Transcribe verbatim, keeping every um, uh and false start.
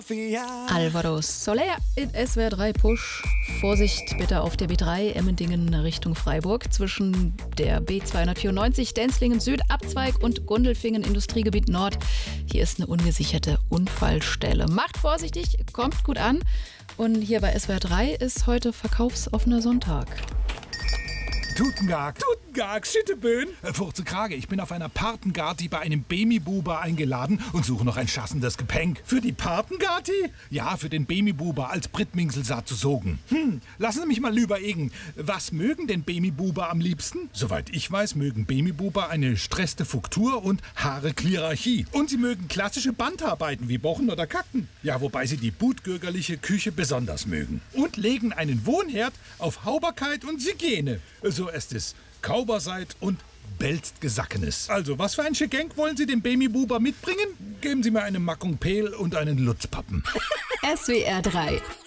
Sofia. Alvaro Soler in S W R drei Push. Vorsicht bitte auf der B drei Emmendingen Richtung Freiburg zwischen der B zweihundertvierundneunzig Denzlingen Süd Abzweig und Gundelfingen Industriegebiet Nord. Hier ist eine ungesicherte Unfallstelle. Macht vorsichtig, kommt gut an. Und hier bei S W R drei ist heute verkaufsoffener Sonntag. Tutengag. Tutengag, Schitteböen. Äh, Furze Krage, ich bin auf einer Patengarti bei einem Bemi-Buber eingeladen und suche noch ein schassendes Gepäck. Für die Patengarti? Ja, für den Bemi-Buber als Brittmingselsat zu sogen. Hm, lassen Sie mich mal überlegen. Was mögen denn Bemi-Buber am liebsten? Soweit ich weiß, mögen Bemi-Buber eine stresste Fuktur und Haare-Klirarchie. Und sie mögen klassische Bandarbeiten wie Bochen oder Kacken. Ja, wobei sie die butgürgerliche Küche besonders mögen. Und legen einen Wohnherd auf Hauberkeit und Hygiene. So ist es. Kauberseid und Belzt Gesackenes. Also, was für ein Geschenk wollen Sie dem Bemi-Buber mitbringen? Geben Sie mir eine Mackung Pehl und einen Lutzpappen. S W R drei